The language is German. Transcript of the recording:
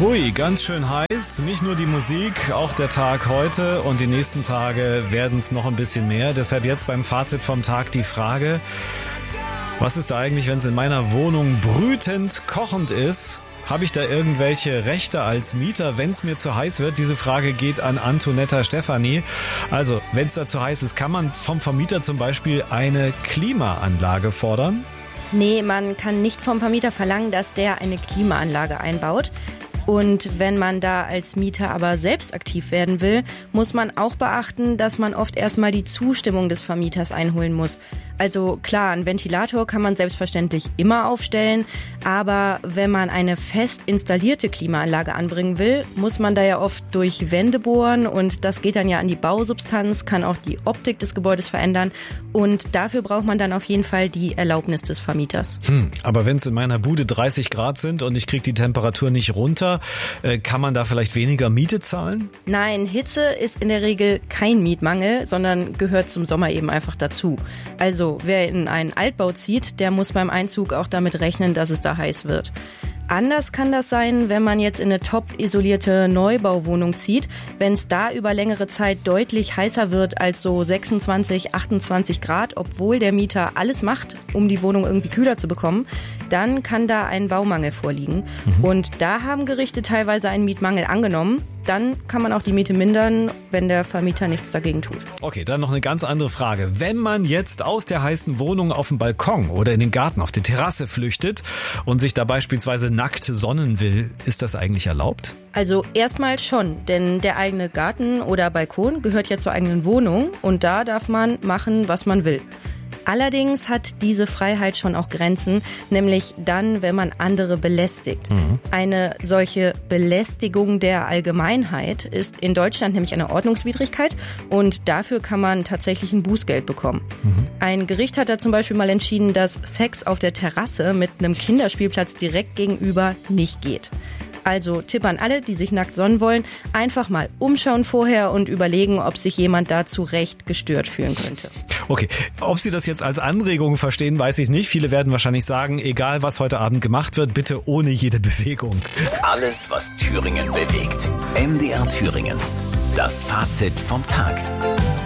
Hui, ganz schön heiß. Nicht nur die Musik, auch der Tag heute und die nächsten Tage werden es noch ein bisschen mehr. Deshalb jetzt beim Fazit vom Tag die Frage, was ist da eigentlich, wenn es in meiner Wohnung brütend kochend ist? Habe ich da irgendwelche Rechte als Mieter, wenn es mir zu heiß wird? Diese Frage geht an Antonetta Stefani. Also, wenn es da zu heiß ist, kann man vom Vermieter zum Beispiel eine Klimaanlage fordern? Nee, man kann nicht vom Vermieter verlangen, dass der eine Klimaanlage einbaut. Und wenn man da als Mieter aber selbst aktiv werden will, muss man auch beachten, dass man oft erstmal die Zustimmung des Vermieters einholen muss. Also klar, einen Ventilator kann man selbstverständlich immer aufstellen, aber wenn man eine fest installierte Klimaanlage anbringen will, muss man da ja oft durch Wände bohren und das geht dann ja an die Bausubstanz, kann auch die Optik des Gebäudes verändern und dafür braucht man dann auf jeden Fall die Erlaubnis des Vermieters. Aber wenn es in meiner Bude 30 Grad sind und ich kriege die Temperatur nicht runter, kann man da vielleicht weniger Miete zahlen? Nein, Hitze ist in der Regel kein Mietmangel, sondern gehört zum Sommer eben einfach dazu. Also wer in einen Altbau zieht, der muss beim Einzug auch damit rechnen, dass es da heiß wird. Anders kann das sein, wenn man jetzt in eine top isolierte Neubauwohnung zieht. Wenn es da über längere Zeit deutlich heißer wird als so 26, 28 Grad, obwohl der Mieter alles macht, um die Wohnung irgendwie kühler zu bekommen, dann kann da ein Baumangel vorliegen. Und da haben Gerichte teilweise einen Mietmangel angenommen. Dann kann man auch die Miete mindern, wenn der Vermieter nichts dagegen tut. Okay, dann noch eine ganz andere Frage. Wenn man jetzt aus der heißen Wohnung auf den Balkon oder in den Garten auf die Terrasse flüchtet und sich da beispielsweise nackt sonnen will, ist das eigentlich erlaubt? Also erstmal schon, denn der eigene Garten oder Balkon gehört ja zur eigenen Wohnung und da darf man machen, was man will. Allerdings hat diese Freiheit schon auch Grenzen, nämlich dann, wenn man andere belästigt. Eine solche Belästigung der Allgemeinheit ist in Deutschland nämlich eine Ordnungswidrigkeit und dafür kann man tatsächlich ein Bußgeld bekommen. Ein Gericht hat da zum Beispiel mal entschieden, dass Sex auf der Terrasse mit einem Kinderspielplatz direkt gegenüber nicht geht. Also Tipp an alle, die sich nackt sonnen wollen, einfach mal umschauen vorher und überlegen, ob sich jemand da zu Recht gestört fühlen könnte. Okay, ob Sie das jetzt als Anregung verstehen, weiß ich nicht. Viele werden wahrscheinlich sagen, egal was heute Abend gemacht wird, bitte ohne jede Bewegung. Alles, was Thüringen bewegt. MDR Thüringen. Das Fazit vom Tag.